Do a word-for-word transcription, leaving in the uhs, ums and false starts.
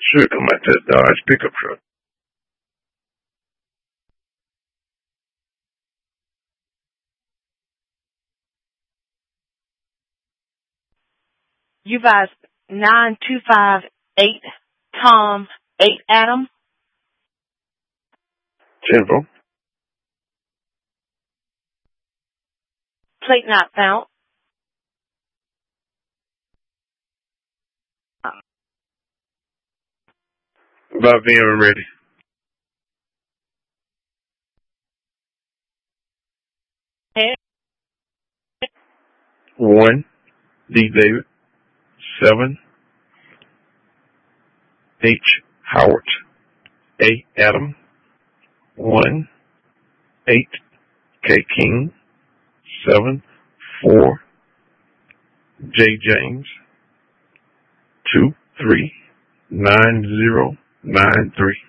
Should come out that Dodge pickup truck. U V I S nine two five eight Tom eight Adam. Tenvo. Plate not found. About V M ready. Hey. One, D David. Seven, H Howard. A Adam. One, eight, K King. Seven, four, J James. Two, three, nine, zero, nine, three.